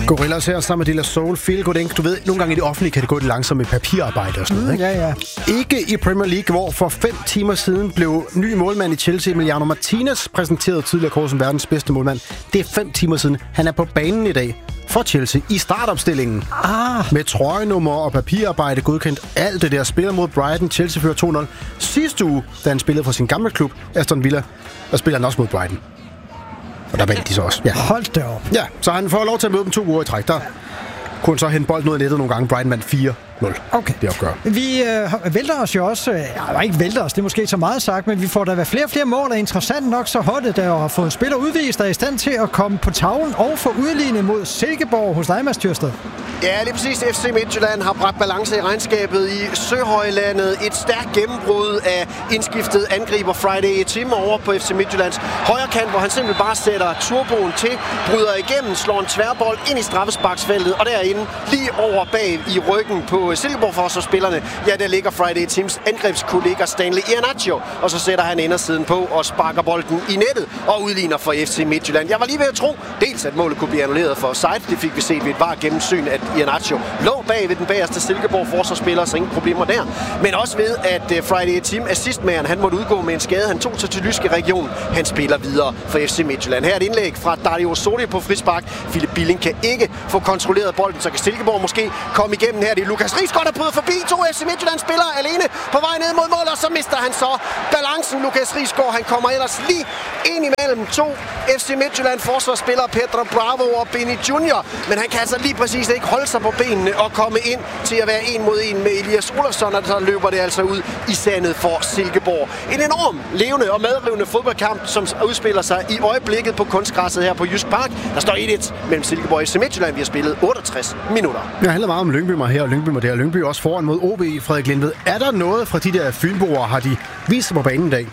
Gorillaz her sammen med De La Soul. Feel good, ikke? Du ved, nogle gange i det offentlige kan det gå lidt langsomt med papirarbejde og sådan noget, ikke? Ja. Ikke i Premier League, hvor for 5 timer siden blev ny målmand i Chelsea, Emiliano Martinez, præsenteret tidligere kort som verdens bedste målmand. Det er 5 timer siden. Han er på banen i dag for Chelsea i startopstillingen. Med trøjenummer og papirarbejde godkendt. Alt det der spiller mod Brighton. Chelsea fører 2-0 sidste uge, da han spillede for sin gamle klub, Aston Villa. Og spiller han også mod Brighton. Og der vandt de så også. Ja. Hold da op. Ja, så han får lov til at møde dem 2 uger i træk. Der kunne han så hente bolden ud af nettet nogle gange. Brighton vandt 4-0. Okay. Det opgør. Vi vælter os jo også... ikke vælter os, det er måske så meget sagt, men vi får da flere og flere mål, og interessant nok så holdet, der har fået en spiller udvist, der er i stand til at komme på tavlen og få udlignet mod Silkeborg hos dig, Mads Thyrsted. Ja, lige præcis. FC Midtjylland har bragt balance i regnskabet i Søhøjlandet. Et stærkt gennembrud af indskiftet angriber Friday Tim over på FC Midtjyllands højre kant, hvor han simpelthen bare sætter turboen til, bryder igennem, slår en tværbold ind i straffesparksfeltet, og derinde lige over bag i ryggen på Silkeborg-forsvarsspillerne, ja, der ligger Friday Tims angrebskollega Stanley Iheanacho, og så sætter han indersiden på og sparker bolden i nettet og udligner for FC Midtjylland. Jeg var lige ved at tro, dels at målet kunne blive annulleret for offside, det fik vi set ved et VAR gennemsyn, at Iheanacho lå bag ved den bagerste Silkeborg-forsvarsspiller, så ingen problemer der. Men også ved, at Friday Tim, assistmageren, han måtte udgå med en skade. Han tog sig til Jyske Region. Han spiller videre for FC Midtjylland. Her er et indlæg fra Dario Soli på frispark. Philip Billing kan ikke få kontrolleret bolden, så kan Silkeborg måske komme igennem her. Det er Lukas Riisgaard, der bryder forbi 2 FC Midtjylland-spillere alene på vej ned mod mål, og så mister han så balancen. Lukas Riisgaard, han kommer ellers lige ind imellem 2 FC Midtjylland-forsvarsspillere, Pedro Bravo og Benny Junior. Men han kan altså lige præcis ikke holde sig på benene og komme ind til at være 1 mod 1 med Elias Olofsson, og så løber det altså ud i sandet for Silkeborg. En enorm levende og medrivende fodboldkamp, som udspiller sig i øjeblikket på kunstgræsset her på Jysk Park. Der står 1-1 mellem Silkeborg og FC Midtjylland. Vi har spillet 68 minutter. Det handler meget om Lyngby mig her og Lyngby mig der. Lyngby også foran mod OB, Frederik Lindved. Er der noget fra de der fynboer, har de vist sig på banen i dag?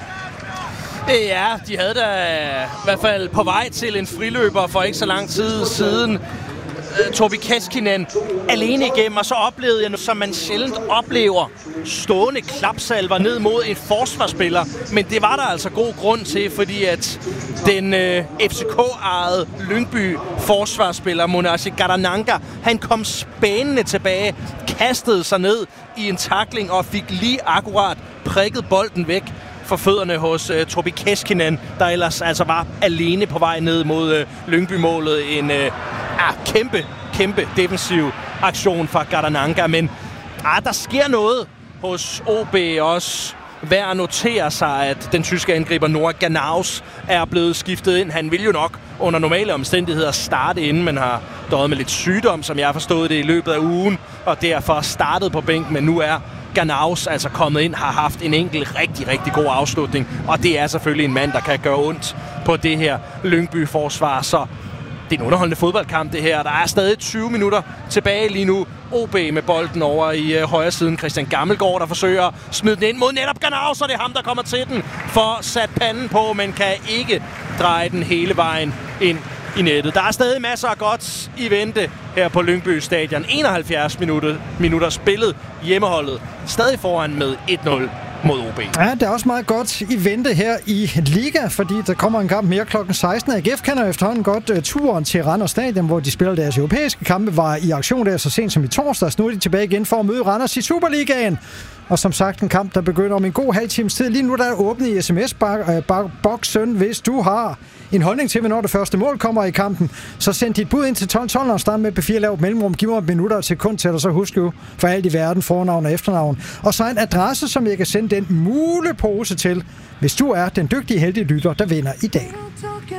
Ja, de havde da i hvert fald på vej til en friløber for ikke så lang tid siden. Tobi Keskinen alene igennem, og så oplevede jeg, som man sjældent oplever, stående klapsalver ned mod en forsvarsspiller. Men det var der altså god grund til, fordi at den FCK-ejede Lyngby forsvarsspiller, Monassi Garananga, han kom spænende tilbage, kastede sig ned i en tackling og fik lige akkurat prikket bolden væk for fødderne hos Tobi Keskinen, der ellers altså var alene på vej ned mod Lyngby-målet. En kæmpe defensiv aktion fra Garananga, men der sker noget hos OB også. Værd at notere sig, at den tyske angriber Noah Ganaus er blevet skiftet ind. Han vil jo nok under normale omstændigheder starte inden, men har døjet med lidt sygdom, som jeg har forstået det i løbet af ugen, og derfor startet på bænken, men nu er Ganaus altså kommet ind, har haft en enkelt rigtig god afslutning, og det er selvfølgelig en mand, der kan gøre ondt på det her Lyngby-forsvar, så det er en underholdende fodboldkamp, det her. Der er stadig 20 minutter tilbage lige nu. OB med bolden over i højre siden. Christian Gammelgaard, der forsøger at smide den ind mod netop Ganaus, så det er ham, der kommer til den for sat panden på, men kan ikke dreje den hele vejen ind i nettet. Der er stadig masser af godt i vente her på Lyngby Stadion. 71 minutter spillet. Hjemmeholdet stadig foran med 1-0 mod OB. Ja, det er også meget godt i vente her i Liga, fordi der kommer en kamp mere klokken 16. AGF kender efterhånden godt turen til Randers Stadion, hvor de spiller deres europæiske kampe, var i aktion der så sent som i torsdags. Nu er de tilbage igen for at møde Randers i Superligaen. Og som sagt, en kamp, der begynder om en god halv times tid. Lige nu der er åbnet i sms-boksen, hvis du har en holdning til, hvornår det første mål kommer i kampen. Så send dit bud ind til 12 og start med P4 lavt mellemrum. Giv mig minutter og sekund til, og så husk jo for alt i verden fornavn og efternavn. Og så en adresse, som jeg kan sende den mulepose til, hvis du er den dygtige heldige lytter, der vinder i dag.